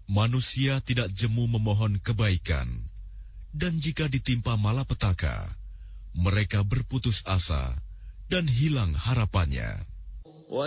Manusia tidak jemu memohon kebaikan, dan jika ditimpa malapetaka, mereka berputus asa dan hilang harapannya.